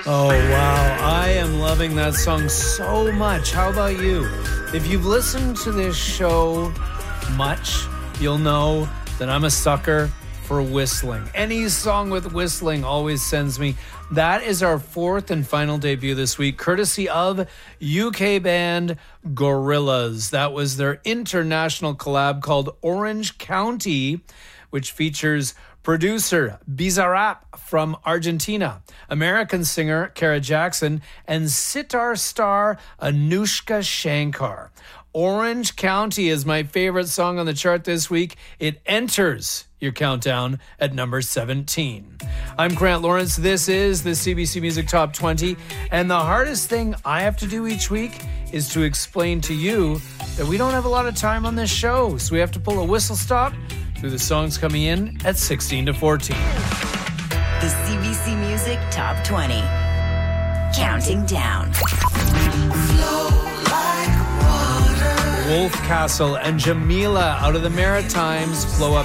Oh, wow. I am loving that song so much. How about you? If you've listened to this show much, you'll know that I'm a sucker for whistling. Any song with whistling always sends me. That is our fourth and final debut this week, courtesy of UK band Gorillaz. That was their international collab called Orange County, which features producer Bizarrap from Argentina, American singer Kara Jackson, and sitar star Anushka Shankar. Orange County is my favorite song on the chart this week. It enters your countdown at number 17. I'm Grant Lawrence. This is the CBC Music Top 20. And the hardest thing I have to do each week is to explain to you that we don't have a lot of time on this show. So we have to pull a whistle stop through the songs coming in at 16 to 14. The CBC Music Top 20. Counting down. Wolf Castle and Jamila out of the Maritimes. Flow Up